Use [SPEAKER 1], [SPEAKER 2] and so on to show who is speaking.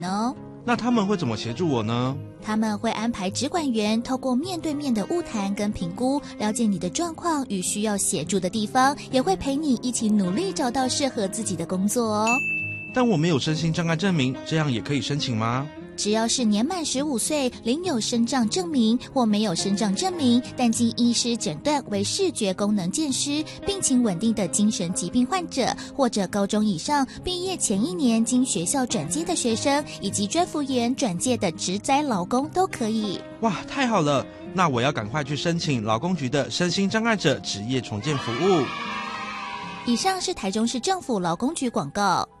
[SPEAKER 1] 哦。
[SPEAKER 2] 那他们会怎么协助我呢？
[SPEAKER 1] 他们会安排职管员透过面对面的晤谈跟评估，了解你的状况与需要协助的地方，也会陪你一起努力找到适合自己的工作哦。
[SPEAKER 2] 但我没有身心障碍证明，这样也可以申请吗？
[SPEAKER 1] 只要是年满15岁，领有身障证明或没有身障证明，但经医师诊断为视觉功能健失、病情稳定的精神疾病患者，或者高中以上毕业前1年经学校转介的学生，以及专福员转介的职灾劳工都可以。
[SPEAKER 2] 哇，太好了！那我要赶快去申请劳工局的身心障碍者职业重建服务。
[SPEAKER 1] 以上是台中市政府劳工局广告。